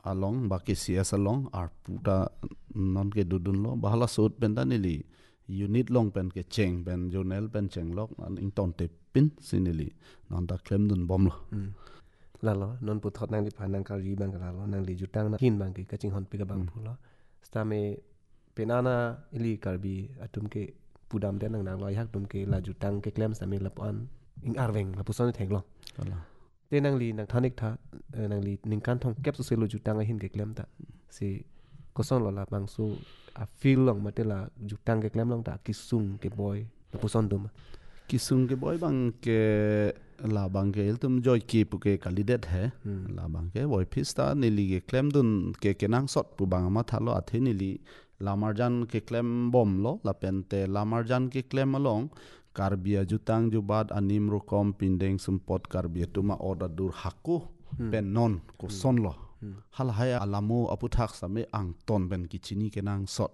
along ba KCS along ar puta non ke dudun lo bahala sot pen da nili unit long pen ke cheng pen journal pen cheng lok an ing ton te pin sinili non ta claim dun bom lo lalo non puthot nang li phanang ka ri bang lalo nang li jutang na hin bang ke kaching hon pe ka bang phulo stame penana ili karbi atum ke pudam den nang loi hak tum ke la jutang ke claim stame lapon ing arweng la puson theng lo te nang li nang thanik tha nang li ning kan thong kep su lo jutang hin ke claim ta si koson lo la bang su a feel long mate la jutang ke claim long ta kisung ke boy la puson dum kisung ke boy bang ke la bang ke tum joy ki pu ke kalidet hai la bang ke boy pista nili ke claim dun ke kenang sot pu bang ma thalo athe nili lamarjan ke claim bom lo la pente lamarjan ke claim along karbia jutang jubat anim rokom pindeng sumpot karbia tuma order dur hakku pen non ko son lo hal haya alamo aputhak same ang ton ben kichini kenang sot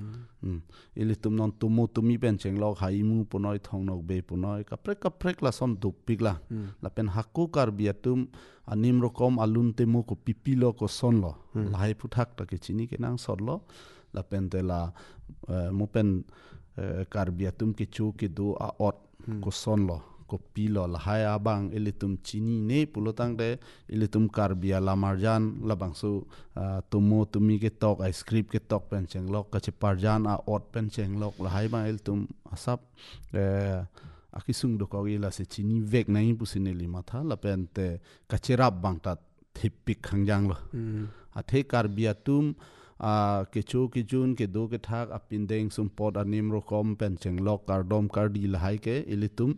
ili tum non tumu tumi pen chenglok haimu punoi thongnok be punoi kaprek la son dupik la pen hakku karbia tum anim rokom alun temu ko pipilo ko son lo lai puthak ta kichini kenang sot lo la pen te la mu pen karbia tum ke chu ke do a ot ko son lo ko pilo la haya bang ilitum chini ne pulotang de ilitum karbia la marjan la bang su tumo tumi ke tok I script ke tok pen chenglok ka che parjan a ot pen chenglok la hai bang ilitum asap akisung do ko la se chini vek nai pusineli matha la pen te ka cherap bang ta thipik khangjang lo a the karbia tum ke chu ki jun ke do ke thak apindeng sumpot anim rokom pen chenglok kardom kardi la hai ke ilitum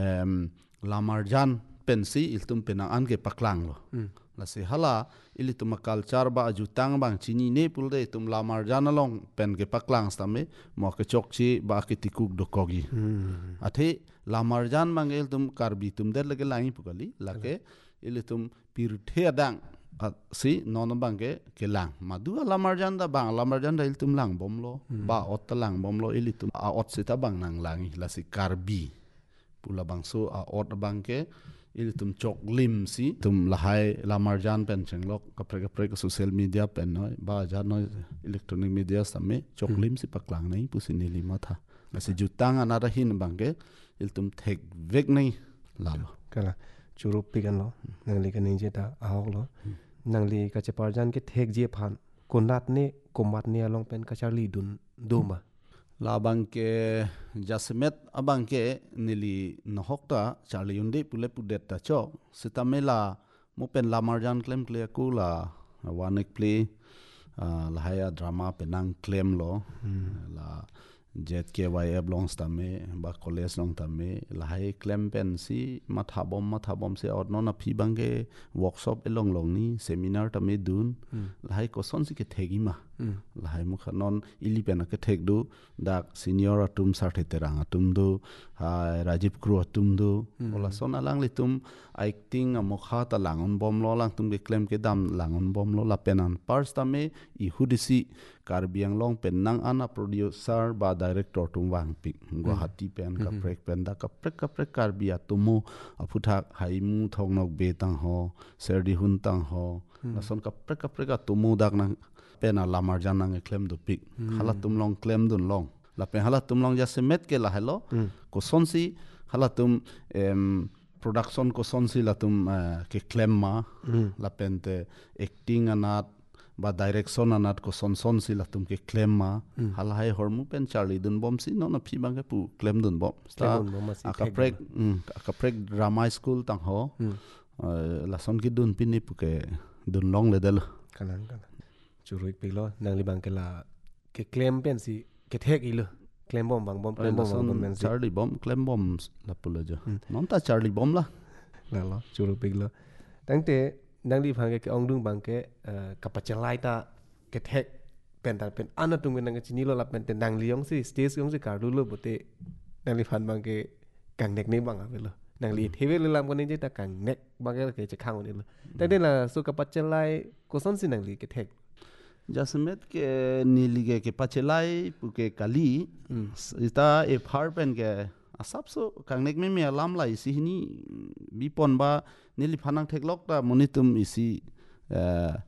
lamarjan pensi iltum penang an ke paklang lo la se hala ilitum culture ba jutang bang chini ne pulde tum lamarjan along pen ke paklang stame mo ke chokchi ba ke tikuk do kogi athe lamarjan bang iltum karbi tum der lege langi pukali lake ilitum pirthe adang si non bang ke lang madu lamarjan da iltum lang bomlo ba ot lang bomlo ilitum a ot sita bang nang langi la si karbi pula bang so a ot bang ke ilitum chok lim si tum lahai lamarjan pen chenglok kaprek social media pen noi ba ja noi electronic media samme chok lim si paklang nei pusinili matha asi jutang anara hin bang ke iltum thek vek nei lalo kala churup pigan lo nangli ka ninje ta ahok lo nangli ka cheparjan ke thek je phan konat ne komat ne along pen ka charli dun doma la bang ke jasmet abang ke nili nohokta charli undi pule pudet ta chok sitamela mo pen lamarjan claim clear ku la wanek play la haya drama penang claim lo la jet ke wai longs tame ba college long tame la hai claim pen si mathabom se or non phi bange workshop elong long ni seminar tame dun la hai ko son si ke thegi ma la hai mukha non ili pen ke thek du dak senior atum sarthe terang atum du rajiv kru atum du ola son alang li tum acting amokha ta langon bom lo lang tum ke claim ke dam langon bom lo la penan pars tame I hudisi karbiang long penang ana producer ba director tum wang pik Guwahati pen kaprek pen da kaprek karbia tumu aputhak haimu thongnok be tang ho serdi hun tang ho nason kaprek tumu dak nang pena lamarjan nang claim do pik hala tum long claim dun long la pen hala tum long jase met ke la hello ko sonsi hala tum production ko sonsi la tum ke claim ma la pen te acting anat ba direction anat ko son si la tum ke claim ma hala hai hormu pen charli dun bom si no na phi bang ke pu claim dun bom akaprek drama school tang ho la son ki dun pin ni pu ke dun long le del kanan churuik pilo nangli bang ke la ke claim pen si ke thek ilo claim bom bang bom claim bom men si charli bom claim bom la pula jo non ta charli bom la lo churuik pilo tangte nangli phang ke ong dung bang ke kapachalai ta ke thek pen ta pen anatung pen nang chini lo la pen te nangli yong si stage yong si kardu lo bote nangli phan bang ke kang nek ne bang avelo nangli theve le lam ko ne je ta kang nek bang ke che khang ne lo ta de la so kapachalai ko son si nangli ke thek jasmet ke nili ke pachalai pu ke kali ita e phar pen ke asap so kang nek me alam lai si ni bipon ba nili phanang theklok ta monitum isi